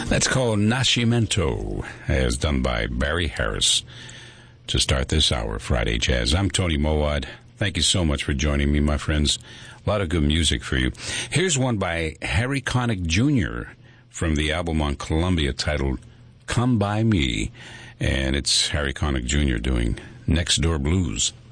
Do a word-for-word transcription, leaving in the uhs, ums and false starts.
That's called Nascimento, as done by Barry Harris, to start this hour of Friday Jazz. I'm Tony Mowad. Thank you so much for joining me, my friends. A lot of good music for you. Here's one by Harry Connick Junior from the album on Columbia titled Come By Me. And it's Harry Connick Junior doing Next Door Blues.